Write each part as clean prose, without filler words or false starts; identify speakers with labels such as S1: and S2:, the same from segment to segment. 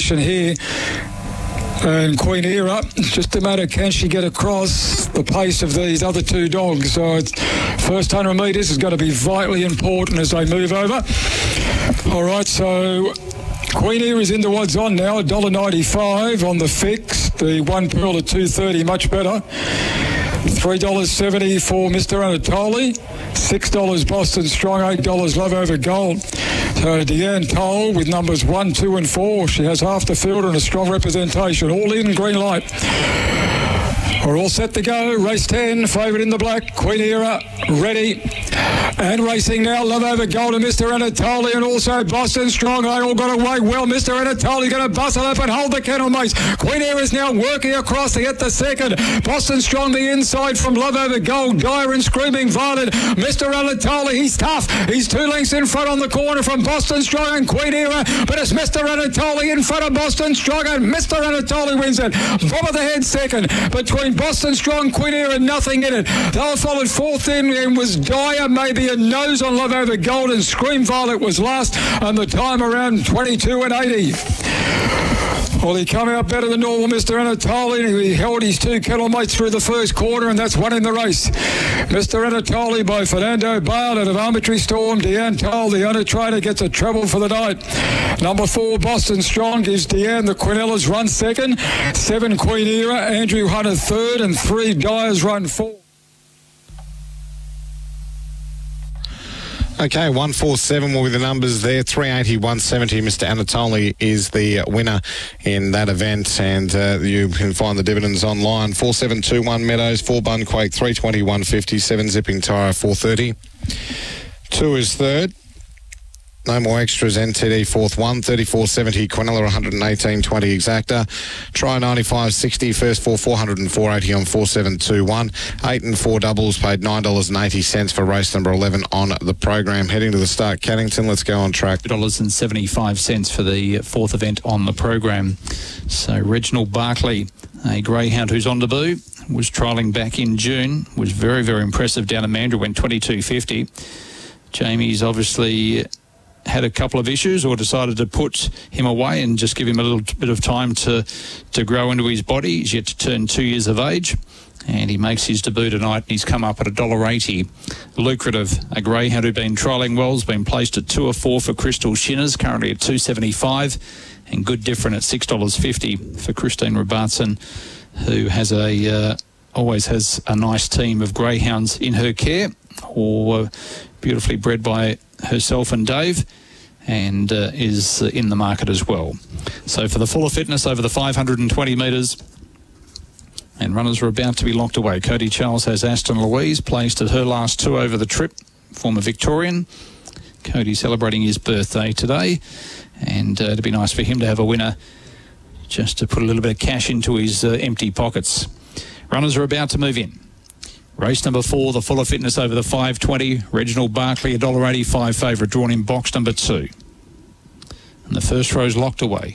S1: position here. And Queen Era, just a matter, can she get across the pace of these other two dogs? So it's first 100 metres is going to be vitally important as they move over. All right, so Queen Era is into odds on now, $1.95 on the fix. The one pearl at $2.30, much better. $3.70 for Mr. Anatoly, $6 Boston Strong, $8 Love Over Gold. So Deanne Toll with numbers 1, 2 and 4. She has half the field and a strong representation. All in, green light. We're all set to go. Race 10, favourite in the black, Queen Era, ready. And racing now, Love Over Gold and Mr. Anatoly, and also Boston Strong. They all got away well. Mr. Anatoly going to bustle up and hold the kennel mates. Queen Era is now working across to get the second. Boston Strong the inside from Love Over Gold. Dire and Screaming Violet. Mr. Anatoly, he's tough. He's 2 lengths in front on the corner from Boston Strong and Queen Era, but it's Mr. Anatoly in front of Boston Strong, and Mr. Anatoly wins it. Bob of the head second. Between Boston Strong, Queen Era, nothing in it. They were followed fourth in and was Dire, maybe a nose on Love Over Gold, and Scream Violet was last, and the time around 22.80. Well, he come out better than normal, Mr. Anatoly. He held his 2 kennel mates through the first quarter, and that's one in the race. Mr. Anatoly by Fernando Bale out of Arbitrary Storm. Deanne Toll, the owner trainer, gets a treble for the night. Number 4, Boston Strong, gives Deanne the Quinellas run second. 7, Queen Era. Andrew Hunter third, and 3, Dyers run 4.
S2: Okay, 147 will be the numbers there. 380, 170. Mr. Anatoly is the winner in that event, and you can find the dividends online. 4721 Meadows, 4 Bunquake, 320, 150, 7 Zipping Tyre, 430. 2 is third. No more extras. NTD fourth, 134.70. Quinella 118.20 exacta. Try 95.60. First 4 404.80 on 4721. 8 and 4 doubles paid $9.80 for race number 11 on the program. Heading to the start, Caddington. Let's go on track.
S3: $2.75 for the fourth event on the program. So Reginald Barclay, a greyhound who's on debut, was trialling back in June. Was very, very impressive down at Mandurah. Went 22.50. Jamie's obviously had a couple of issues, or decided to put him away and just give him a little bit of time to grow into his body. He's yet to turn 2 years of age, and he makes his debut tonight, and he's come up at $1.80. Lucrative, a greyhound who'd been trialling well, has been placed at 2 or 4 for Crystal Shinners, currently at $2.75, and Good Different at $6.50 for Christine Robertson, who has always has a nice team of greyhounds in her care, or beautifully bred by herself and Dave, and is in the market as well. So for the fuller fitness over the 520 metres, and runners are about to be locked away. Cody Charles has Aston Louise, placed at her last 2 over the trip, former Victorian. Cody celebrating his birthday today, and it'd be nice for him to have a winner, just to put a little bit of cash into his empty pockets. Runners are about to move in. Race number 4, the fuller fitness over the 520. Reginald Barclay, $1.85 favourite, drawn in box number 2. And the first row's locked away.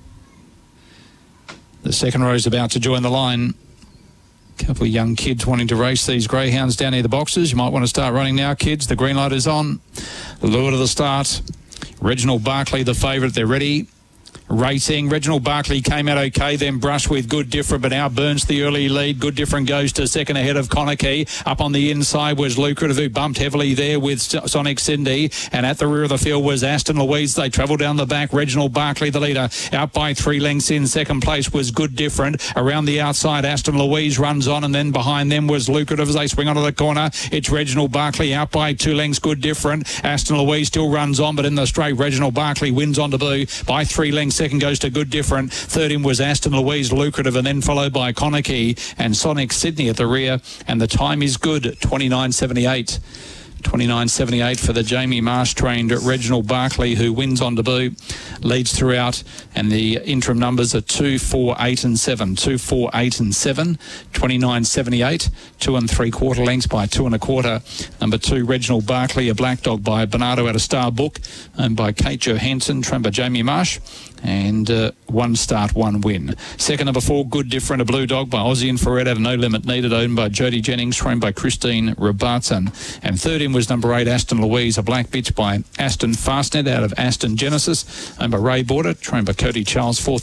S3: The second row's about to join the line. A couple of young kids wanting to race these greyhounds down near the boxes. You might want to start running now, kids. The green light is on. Lure to the start. Reginald Barclay, the favourite. They're ready. Racing. Reginald Barclay came out okay, then brushed with Good Different, but now burns the early lead. Good Different goes to second ahead of Conakry. Up on the inside was Lucrative, who bumped heavily there with Sonic Cindy, and at the rear of the field was Aston Louise. They travel down the back. Reginald Barclay, the leader, out by 3 lengths. In second place was Good Different. Around the outside, Aston Louise runs on, and then behind them was Lucrative as they swing onto the corner. It's Reginald Barclay out by 2 lengths. Good Different. Aston Louise still runs on, but in the straight, Reginald Barclay wins on debut by 3 lengths. Second goes to Good Different. Third in was Aston Louise, Lucrative, and then followed by Conakry and Sonic Sydney at the rear. And the time is good, 29.78. 29.78 for the Jamie Marsh trained Reginald Barclay, who wins on debut, leads throughout, and the interim numbers are 2, 4, 8 and 7. 2, 4, 8 and 7. 29.78. 2 3/4 lengths by 2 1/4. Number 2, Reginald Barclay, a black dog by Bernardo out of Star Book, owned by Kate Johansson, trained by Jamie Marsh. And 1 start, 1 win. Second, number 4, Good Different, a blue dog by Aussie and Ferret out of No Limit Needed, owned by Jodie Jennings, trained by Christine Robertson. And third in was number 8, Aston Louise, a black bitch by Aston Fastnet out of Aston Genesis, owned by Ray Border, trained by Cody Charles. Fourth